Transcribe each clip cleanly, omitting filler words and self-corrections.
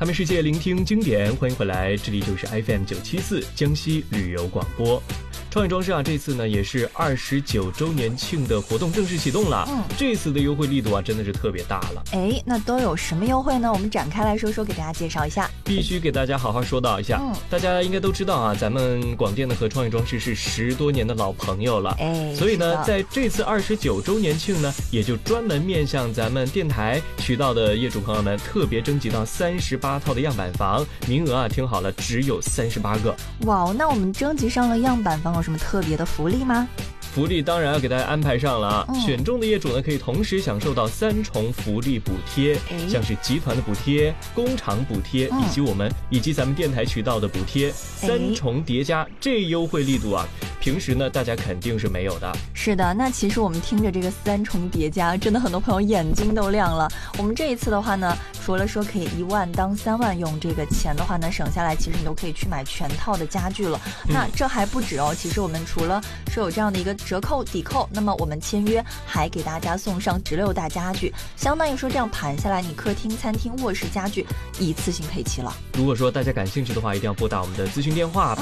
他们世界聆听经典，欢迎回来，这里就是 FM974江西旅游广播。创业装饰啊，这次呢也是29周年庆的活动正式启动了。这次的优惠力度啊真的是特别大了。 那都有什么优惠呢？我们展开来说说，给大家介绍一下。 必须给大家好好说道一下。大家应该都知道啊，咱们广电呢和创业装饰是10多年的老朋友了。所以呢，在这次29周年庆呢，也就专门面向咱们电台渠道的业主朋友们，特别征集到38套的样板房，名额啊，听好了，只有38个。 哇，那我们征集上了样板房，有什么特别的福利吗？ 福利当然要给大家安排上了啊！选中的业主呢，可以同时享受到3重福利补贴，像是集团的补贴、工厂补贴，以及咱们电台渠道的补贴，3重叠加，这优惠力度啊，平时呢大家肯定是没有的。 是的，那其实我们听着这个3重叠加，真的很多朋友眼睛都亮了。我们这一次的话呢，除了说可以1万当3万用，这个钱的话呢省下来，其实你都可以去买全套的家具了。那这还不止哦，其实我们除了说有这样的一个折扣抵扣，那么我们签约还给大家送上16大家具，相当于说这样盘下来，你客厅、餐厅、卧室家具一次性配齐了。 如果说大家感兴趣的话，一定要拨打我们的咨询电话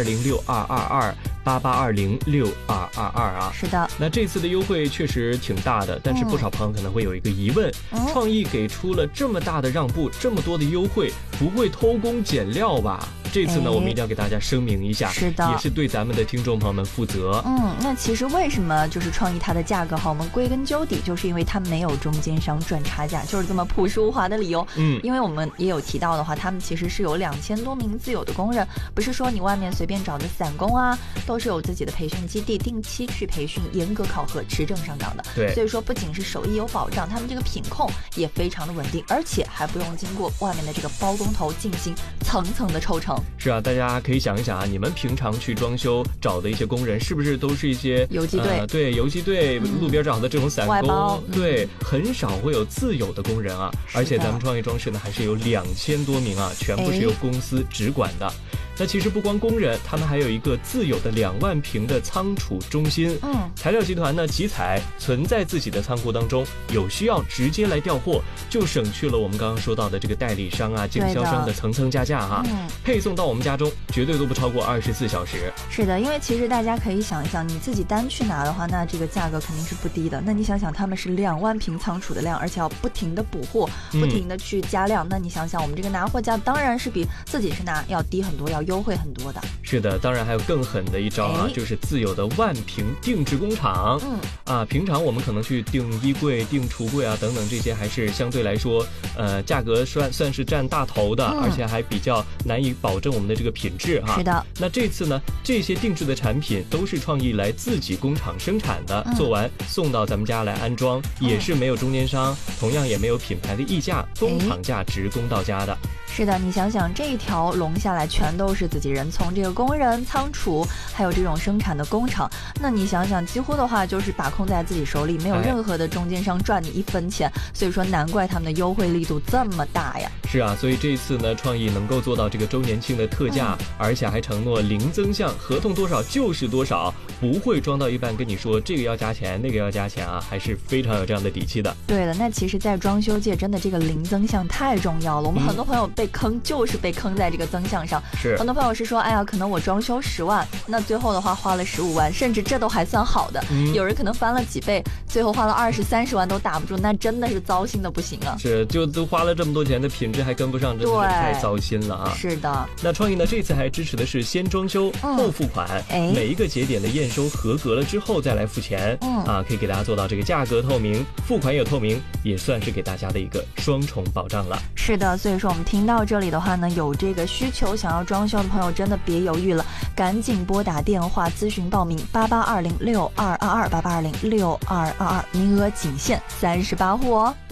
88206222。88206222啊， 是的。 那这次的优惠确实挺大的，但是不少朋友可能会有一个疑问，创意给出了这么大的让步，这么多的优惠，不会偷工减料吧？这次呢，我们一定要给大家声明一下， 是的， 也是对咱们的听众朋友们负责。 那其实为什么就是创意它的价格好？我们归根究底就是因为它没有中间商赚差价，就是这么朴实无华的理由。因为我们也有提到的话，他们其实是有2000多名自有的工人，不是说你外面随便找的散工啊，都是有自己的培训基地，定期去培训，严格考核，持证上岗的。 对， 所以说不仅是手艺有保障，他们这个品控也非常的稳定，而且还不用经过外面的这个包工头进行层层的抽成。 是啊，大家可以想一想啊，你们平常去装修找的一些工人，是不是都是一些游击队？ 对，游击队，路边找的这种散工， 外包， 对，很少会有自有的工人啊。而且咱们创业装饰呢，还是有2000多名啊，全部是由公司直管的。那其实不光工人，他们还有一个自有的2万平的仓储中心。材料集团呢，集采存在自己的仓库当中，有需要直接来调货，就省去了我们刚刚说到的这个代理商啊、经销商的层层加价哈。配送到我们家中绝对都不超过24小时。 是的，因为其实大家可以想一想，你自己单去拿的话，那这个价格肯定是不低的。那你想想，他们是2万平仓储的量，而且要不停的补货，不停的去加量。那你想想，我们这个拿货价当然是比自己去拿要低很多，要优惠很多的。 是的，当然还有更狠的一招啊，就是自有的1万平定制工厂。平常我们可能去订衣柜、订橱柜啊等等，这些还是相对来说，价格算是占大头的，而且还比较难以保证我们的这个品质哈。 是的。 那这次呢，这些定制的产品都是创意来自己工厂生产的，做完送到咱们家来安装，也是没有中间商，同样也没有品牌的溢价，工厂价直供到家的。 是的，你想想这一条龙下来全都是自己人，从这个工人、仓储，还有这种生产的工厂，那你想想，几乎的话就是把控在自己手里，没有任何的中间商赚你1分钱，所以说难怪他们的优惠力度这么大呀。 是啊，所以这一次呢，创意能够做到这个周年庆的特价，而且还承诺零增项，合同多少就是多少，不会装到一半跟你说这个要加钱，那个要加钱啊，还是非常有这样的底气的。 对的，那其实在装修界真的这个零增项太重要了，我们很多朋友被坑就是被坑在这个增项上。 是， 很多朋友是说，哎呀，可能我装修10万，那最后的话花了15万，甚至这都还算好的。有人可能翻了几倍，最后花了20、30万都打不住，那真的是糟心的不行啊。 是，就都花了这么多钱的品质还跟不上，真的是太糟心了啊。 是的。 那创意呢，这次还支持的是先装修后付款，每一个节点的验收合格了之后再来付钱。可以给大家做到这个价格透明，付款也透明，也算是给大家的一个双重保障了。 是的，所以说我们听到这里的话呢，有这个需求想要装修的朋友真的别犹豫了，赶紧拨打电话咨询报名8820622288206222，名额仅限38户哦。